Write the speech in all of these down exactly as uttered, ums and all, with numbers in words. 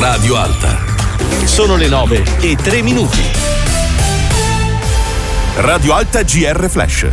Radio Alta. Sono le nove e tre minuti. Radio Alta G R Flash.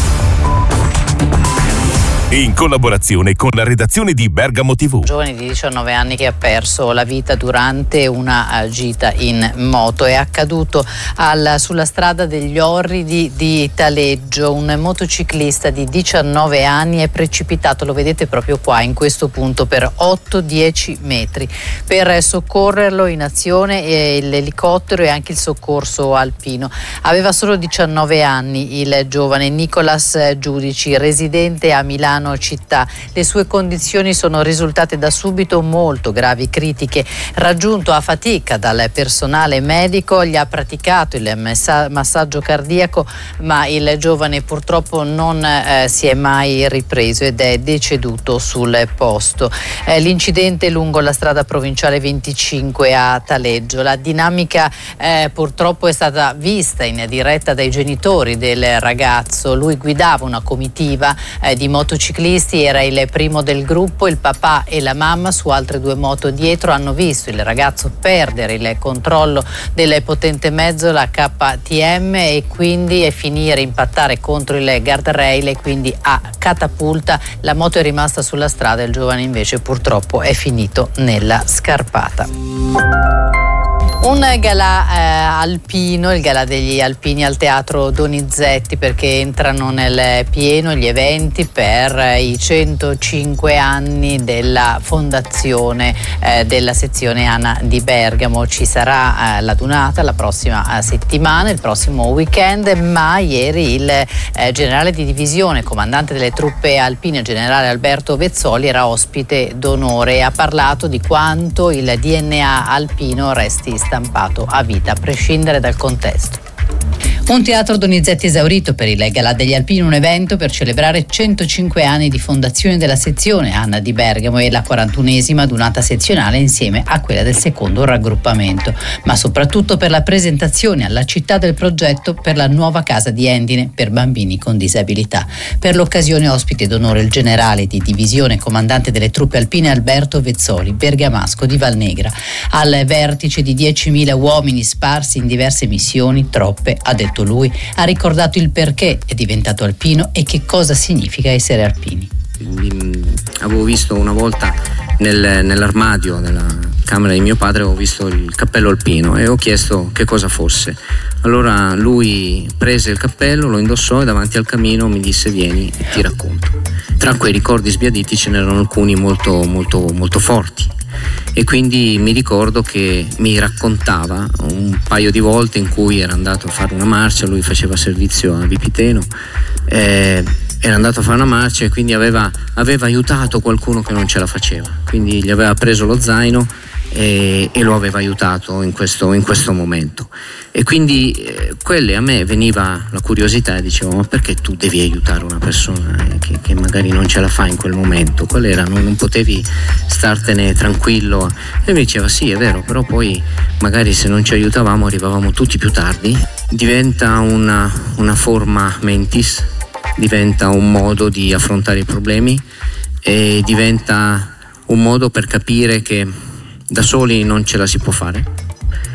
In collaborazione con la redazione di Bergamo tivù. Un giovane di diciannove anni che ha perso la vita durante una gita in moto. È accaduto al, sulla strada degli Orridi di Taleggio. Un motociclista di diciannove anni è precipitato, lo vedete proprio qua in questo punto, per otto dieci metri. Per soccorrerlo in azione è l'elicottero e anche il soccorso alpino. Aveva solo diciannove anni il giovane Nicolas Giudici, residente a Milano città. Le sue condizioni sono risultate da subito molto gravi, critiche. Raggiunto a fatica dal personale medico, gli ha praticato il messa- massaggio cardiaco, ma il giovane purtroppo non eh, si è mai ripreso ed è deceduto sul posto. Eh, l'incidente lungo la strada provinciale venticinque a Taleggio. La dinamica eh, purtroppo è stata vista in diretta dai genitori del ragazzo. Lui guidava una comitiva eh, di motociclisti, era il primo del gruppo. Il papà e la mamma su altre due moto dietro hanno visto il ragazzo perdere il controllo del potente mezzo, la K T M, e quindi finire, impattare contro il guardrail e quindi a catapulta. La moto è rimasta sulla strada, il giovane invece purtroppo è finito nella scarpata. Un galà eh, alpino, il galà degli alpini al Teatro Donizetti, perché entrano nel pieno gli eventi per i centocinque anni della fondazione eh, della sezione ANA di Bergamo. Ci sarà eh, la dunata la prossima eh, settimana, il prossimo weekend, ma ieri il eh, generale di divisione, comandante delle truppe alpine, generale Alberto Vezzoli, era ospite d'onore e ha parlato di quanto il D N A alpino resti stampato a vita, a prescindere dal contesto. Un Teatro Donizetti esaurito per il Galà degli Alpini, un evento per celebrare centocinque anni di fondazione della sezione ANA di Bergamo e la quarantunesima dunata sezionale insieme a quella del secondo raggruppamento, ma soprattutto per la presentazione alla città del progetto per la nuova casa di Endine per bambini con disabilità. Per l'occasione ospite d'onore il generale di divisione comandante delle truppe alpine Alberto Vezzoli, bergamasco di Valnegra. Al vertice di diecimila uomini sparsi in diverse missioni, troppe, ha detto lui, ha ricordato il perché è diventato alpino e che cosa significa essere alpini. Avevo visto una volta nel, nell'armadio della camera di mio padre, avevo visto il cappello alpino e ho chiesto che cosa fosse. Allora lui prese il cappello, lo indossò e davanti al camino mi disse: vieni e ti racconto. Tra quei ricordi sbiaditi ce n'erano alcuni molto molto molto forti. E quindi mi ricordo che mi raccontava un paio di volte in cui era andato a fare una marcia, lui faceva servizio a Vipiteno, eh, era andato a fare una marcia e quindi aveva, aveva aiutato qualcuno che non ce la faceva, quindi gli aveva preso lo zaino e, e lo aveva aiutato in questo, in questo momento. E quindi eh, quelle a me veniva la curiosità e dicevo: ma perché tu devi aiutare una persona che, che magari non ce la fa in quel momento? Qual era? Non, non potevi startene tranquillo? E mi diceva: sì, è vero, però poi magari se non ci aiutavamo arrivavamo tutti più tardi. Diventa una, una forma mentis, diventa un modo di affrontare i problemi e diventa un modo per capire che da soli non ce la si può fare.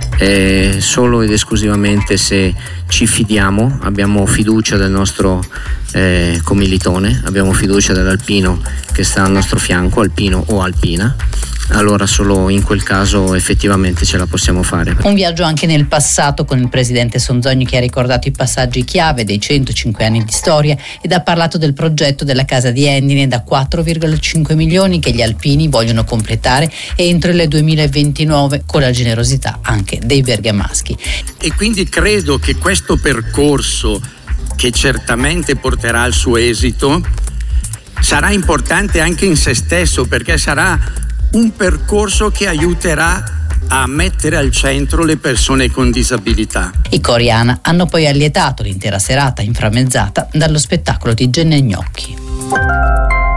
Eh, solo ed esclusivamente se ci fidiamo, abbiamo fiducia del nostro eh, commilitone, abbiamo fiducia dell'alpino che sta al nostro fianco, alpino o alpina, allora solo in quel caso effettivamente ce la possiamo fare. Un viaggio anche nel passato con il presidente Sonzogni, che ha ricordato i passaggi chiave dei centocinque anni di storia ed ha parlato del progetto della casa di Endine da quattro virgola cinque milioni che gli alpini vogliono completare entro il duemilaventinove, con la generosità anche dei bergamaschi. E quindi credo che questo percorso, che certamente porterà al suo esito, sarà importante anche in se stesso, perché sarà un percorso che aiuterà a mettere al centro le persone con disabilità. I cori ANA hanno poi allietato l'intera serata inframmezzata dallo spettacolo di Genne Gnocchi.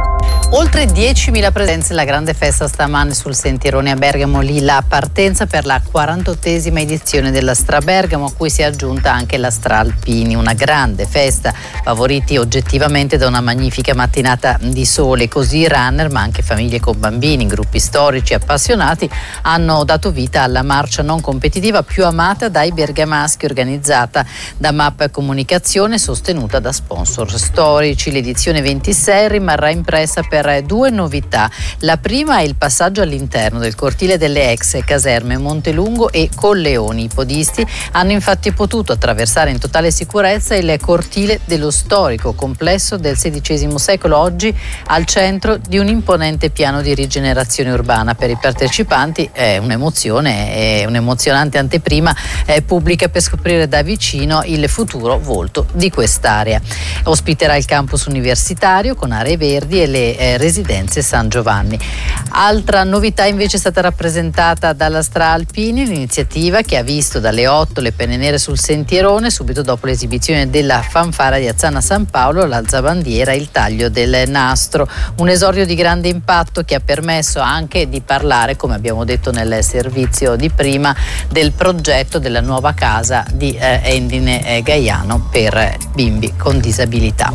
Oltre diecimila presenze, la grande festa stamane sul Sentierone a Bergamo, lì la partenza per la quarantottesima edizione della Stra Bergamo, a cui si è aggiunta anche la Stra Alpini, una grande festa, favoriti oggettivamente da una magnifica mattinata di sole. Così i runner, ma anche famiglie con bambini, gruppi storici appassionati, hanno dato vita alla marcia non competitiva più amata dai bergamaschi, organizzata da M A P Comunicazione, sostenuta da sponsor storici. L'edizione ventisei rimarrà impressa per due novità. La prima è il passaggio all'interno del cortile delle ex caserme Montelungo e Colleoni. I podisti hanno infatti potuto attraversare in totale sicurezza il cortile dello storico complesso del sedicesimo secolo, oggi al centro di un imponente piano di rigenerazione urbana. Per i partecipanti è un'emozione, è un'emozionante anteprima è pubblica per scoprire da vicino il futuro volto di quest'area. Ospiterà il campus universitario con aree verdi e le eh, residenze San Giovanni. Altra novità invece è stata rappresentata dalla Stra Alpini, l'iniziativa che ha visto dalle otto le penne nere sul sentierone, subito dopo l'esibizione della fanfara di Azzana San Paolo, l'alzabandiera e il taglio del nastro. Un esordio di grande impatto che ha permesso anche di parlare, come abbiamo detto nel servizio di prima, del progetto della nuova casa di eh, Endine eh, Gaiano per bimbi con disabilità.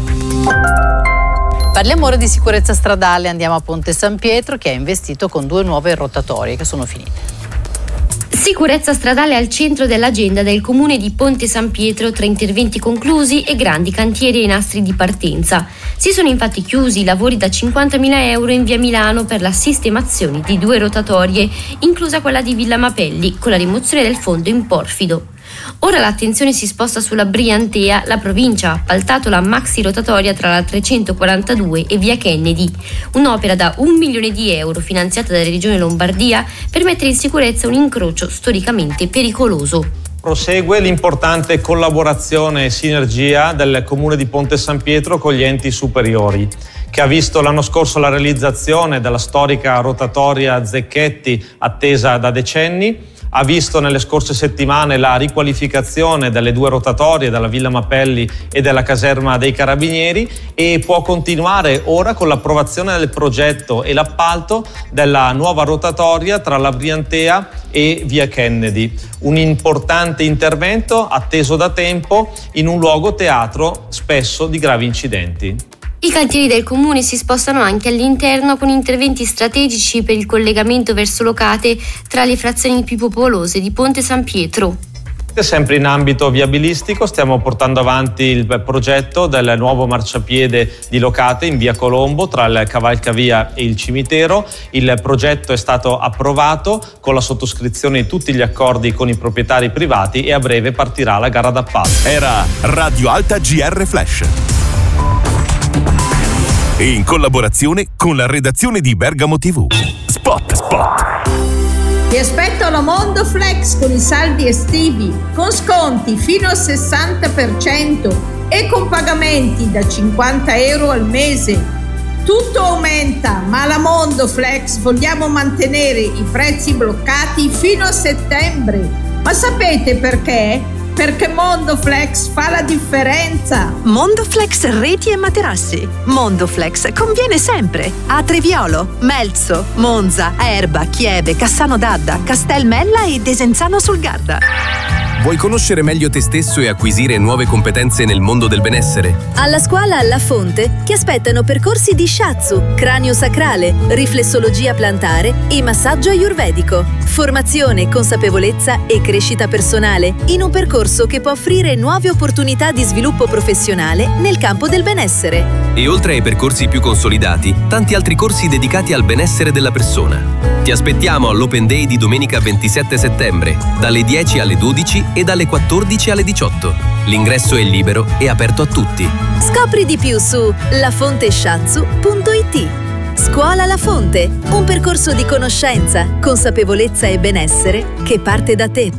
Parliamo ora di sicurezza stradale, andiamo a Ponte San Pietro, che ha investito con due nuove rotatorie che sono finite. Sicurezza stradale al centro dell'agenda del comune di Ponte San Pietro, tra interventi conclusi e grandi cantieri ai nastri di partenza. Si sono infatti chiusi i lavori da cinquantamila euro in via Milano per la sistemazione di due rotatorie, inclusa quella di Villa Mapelli, con la rimozione del fondo in porfido. Ora l'attenzione si sposta sulla Briantea. La provincia ha appaltato la maxi rotatoria tra la trecentoquarantadue e via Kennedy, un'opera da un milione di euro finanziata dalla Regione Lombardia per mettere in sicurezza un incrocio storicamente pericoloso. Prosegue l'importante collaborazione e sinergia del Comune di Ponte San Pietro con gli enti superiori, che ha visto l'anno scorso la realizzazione della storica rotatoria Zecchetti, attesa da decenni. Ha visto nelle scorse settimane la riqualificazione delle due rotatorie della Villa Mapelli e della caserma dei Carabinieri e può continuare ora con l'approvazione del progetto e l'appalto della nuova rotatoria tra la Briantea e via Kennedy. Un importante intervento atteso da tempo in un luogo teatro spesso di gravi incidenti. I cantieri del comune si spostano anche all'interno con interventi strategici per il collegamento verso Locate tra le frazioni più popolose di Ponte San Pietro. Sempre in ambito viabilistico stiamo portando avanti il progetto del nuovo marciapiede di Locate in via Colombo tra il cavalcavia e il cimitero. Il progetto è stato approvato con la sottoscrizione di tutti gli accordi con i proprietari privati e a breve partirà la gara d'appalto. Era Radio Alta G R Flash, in collaborazione con la redazione di Bergamo tivù. Spot, spot. Ti aspetto alla Mondo Flex con i saldi estivi, con sconti fino al sessanta per cento e con pagamenti da cinquanta euro al mese. Tutto aumenta, ma alla Mondo Flex vogliamo mantenere i prezzi bloccati fino a settembre. Ma sapete perché? Perché Mondoflex fa la differenza. Mondoflex reti e materassi. Mondoflex conviene sempre a Treviolo, Melzo, Monza, Erba, Chieve, Cassano d'Adda, Castelmella e Desenzano sul Garda. Vuoi conoscere meglio te stesso e acquisire nuove competenze nel mondo del benessere? Alla scuola La Fonte ti aspettano percorsi di shiatsu, cranio sacrale, riflessologia plantare e massaggio ayurvedico. Formazione, consapevolezza e crescita personale in un percorso che può offrire nuove opportunità di sviluppo professionale nel campo del benessere. E oltre ai percorsi più consolidati, tanti altri corsi dedicati al benessere della persona. Ti aspettiamo all'Open Day di domenica ventisette settembre, dalle dieci alle dodici e dalle quattordici alle diciotto. L'ingresso è libero e aperto a tutti. Scopri di più su lafonteshatsu punto it. Scuola La Fonte, un percorso di conoscenza, consapevolezza e benessere che parte da te.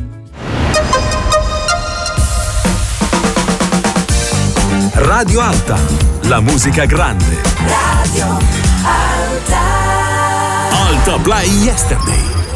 Radio Alta, la musica grande. Radio Alta. Alta Play Yesterday.